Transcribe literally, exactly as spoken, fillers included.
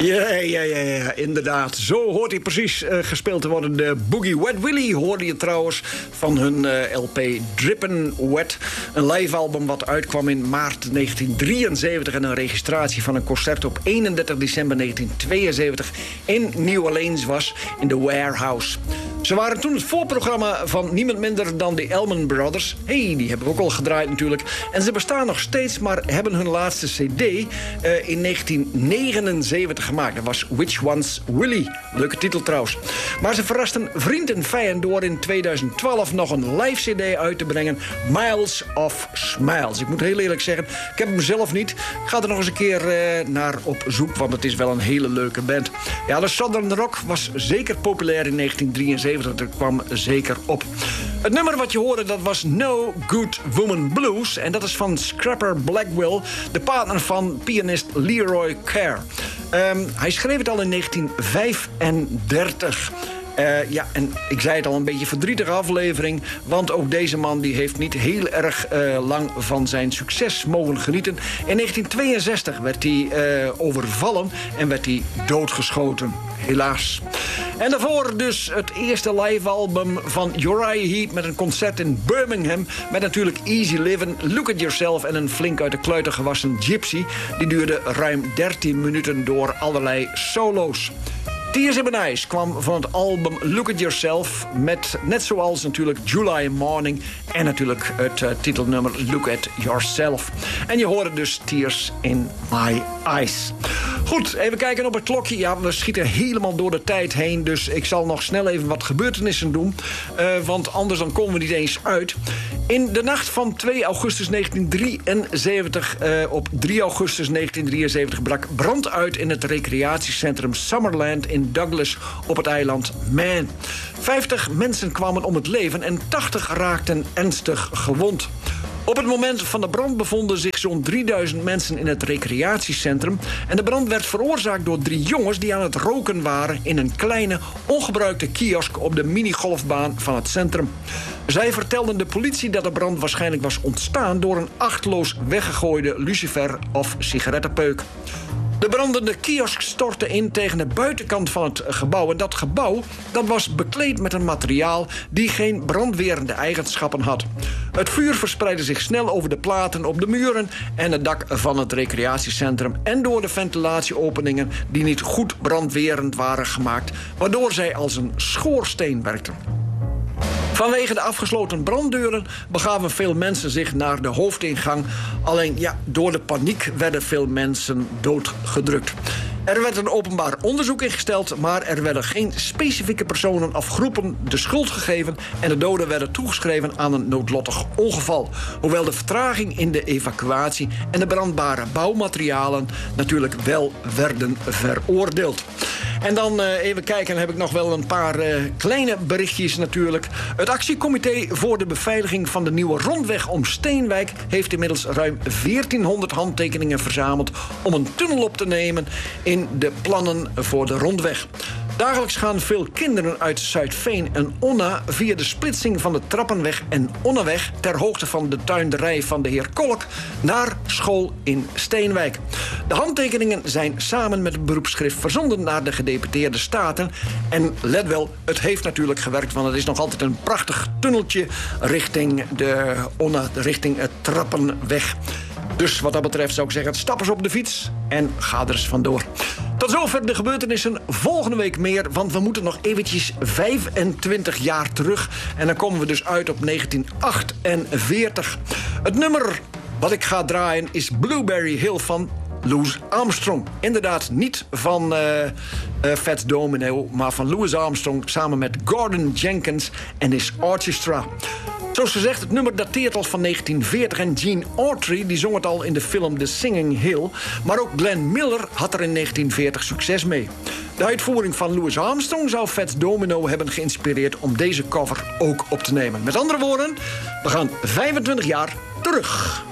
Ja, ja, ja, ja, inderdaad. Zo hoort hij precies uh, gespeeld te worden. De Boogie Wet Willie hoorde je trouwens van hun uh, L P Drippin' Wet. Een live-album wat uitkwam in maart negentien drieënzeventig... en een registratie van een concert op eenendertig december negentien tweeënzeventig... in New Orleans was, in de Warehouse. Ze waren toen het voorprogramma van niemand minder dan de Allman Brothers. Hey, die hebben we ook al gedraaid natuurlijk. En ze bestaan nog steeds, maar hebben hun laatste cd uh, in negentien negenenzeventig gemaakt. Dat was Which One's Willie? Leuke titel trouwens. Maar ze verrasten vriend en vijand door in tweeduizend twaalf nog een live cd uit te brengen. Miles of Smiles. Ik moet heel eerlijk zeggen, ik heb hem zelf niet. Ik ga er nog eens een keer uh, naar op zoek, want het is wel een hele leuke band. Ja, de Southern Rock was zeker populair in negentien drieënzeventig. Dat kwam zeker op. Het nummer wat je hoorde, dat was No Good Woman Blues. En dat is van Scrapper Blackwell, de partner van pianist Leroy Kerr. Um, hij schreef het al in negentien vijfendertig. Uh, ja, en ik zei het al, een beetje verdrietige aflevering. Want ook deze man die heeft niet heel erg uh, lang van zijn succes mogen genieten. In negentien tweeënzestig werd hij uh, overvallen en werd hij doodgeschoten. Helaas. En daarvoor dus het eerste live-album van Uriah Heep met een concert in Birmingham. Met natuurlijk Easy Livin', Look at Yourself en een flink uit de kluiten gewassen Gypsy. Die duurde ruim dertien minuten door allerlei solo's. Tears in My Eyes kwam van het album Look at Yourself, met net zoals natuurlijk July Morning en natuurlijk het uh, titelnummer Look at Yourself. En je hoorde dus Tears in My Eyes. Goed, even kijken op het klokje. Ja, we schieten helemaal door de tijd heen, dus ik zal nog snel even wat gebeurtenissen doen. Uh, want anders dan komen we niet eens uit. In de nacht van twee augustus negentien drieënzeventig uh, op drie augustus negentien drieënzeventig brak brand uit in het recreatiecentrum Summerland in Douglas op het eiland Man. vijftig mensen kwamen om het leven en tachtig raakten ernstig gewond. Op het moment van de brand bevonden zich zo'n drieduizend mensen in het recreatiecentrum. En de brand werd veroorzaakt door drie jongens die aan het roken waren in een kleine, ongebruikte kiosk op de minigolfbaan van het centrum. Zij vertelden de politie dat de brand waarschijnlijk was ontstaan door een achtloos weggegooide lucifer of sigarettenpeuk. De brandende kiosk stortte in tegen de buitenkant van het gebouw. En dat gebouw dat was bekleed met een materiaal die geen brandwerende eigenschappen had. Het vuur verspreidde zich snel over de platen op de muren en het dak van het recreatiecentrum en door de ventilatieopeningen die niet goed brandwerend waren gemaakt, waardoor zij als een schoorsteen werkten. Vanwege de afgesloten branddeuren begaven veel mensen zich naar de hoofdingang. Alleen ja, door de paniek werden veel mensen doodgedrukt. Er werd een openbaar onderzoek ingesteld, maar er werden geen specifieke personen of groepen de schuld gegeven en de doden werden toegeschreven aan een noodlottig ongeval. Hoewel de vertraging in de evacuatie en de brandbare bouwmaterialen natuurlijk wel werden veroordeeld. En dan uh, even kijken, heb ik nog wel een paar uh, kleine berichtjes natuurlijk. Het actiecomité voor de beveiliging van de nieuwe rondweg om Steenwijk heeft inmiddels ruim veertienhonderd handtekeningen verzameld om een tunnel op te nemen in de plannen voor de rondweg. Dagelijks gaan veel kinderen uit Zuidveen en Onna via de splitsing van de Trappenweg en Onneweg ter hoogte van de tuinderij van de heer Kolk naar school in Steenwijk. De handtekeningen zijn samen met het beroepsschrift verzonden naar de gedeputeerde staten. En let wel, het heeft natuurlijk gewerkt, want het is nog altijd een prachtig tunneltje richting de Onna, richting het Trappenweg. Dus wat dat betreft zou ik zeggen, stap eens op de fiets en ga er eens vandoor. Tot zover de gebeurtenissen. Volgende week meer, want we moeten nog eventjes vijfentwintig jaar terug. En dan komen we dus uit op negentien achtenveertig. Het nummer wat ik ga draaien is Blueberry Hill van Louis Armstrong. Inderdaad niet van uh, uh, Fats Domino, maar van Louis Armstrong samen met Gordon Jenkins en his orchestra. Zoals gezegd, het nummer dateert al van negentien veertig... en Gene Autry die zong het al in de film The Singing Hill. Maar ook Glenn Miller had er in negentien veertig succes mee. De uitvoering van Louis Armstrong zou Fats Domino hebben geïnspireerd om deze cover ook op te nemen. Met andere woorden, we gaan vijfentwintig jaar terug.